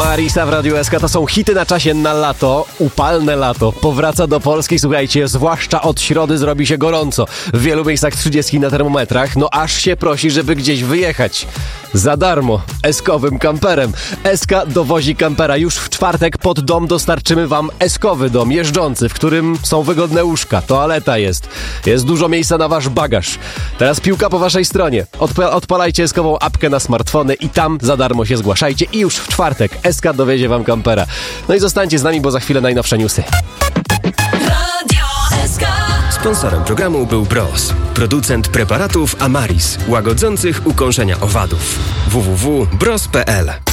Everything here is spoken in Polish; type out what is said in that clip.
Amarisa w Radiu SK. To są hity na czasie na lato. Upalne lato powraca do Polski. Słuchajcie, zwłaszcza od środy zrobi się gorąco. W wielu miejscach 30 na termometrach. No aż się prosi, żeby gdzieś wyjechać. Za darmo. Eskowym kamperem. SK dowozi kampera. Już w czwartek pod dom dostarczymy wam eskowy dom jeżdżący, w którym są wygodne łóżka, toaleta jest. Jest dużo miejsca na wasz bagaż. Teraz piłka po waszej stronie. Odpalajcie eskową apkę na smartfony i tam za darmo się zgłaszajcie i już w czwartek SK dowiezie wam kampera. No i zostańcie z nami, bo za chwilę najnowsze newsy. Sponsorem programu był Bros, producent preparatów Amaris, łagodzących ukąszenia owadów. www.bros.pl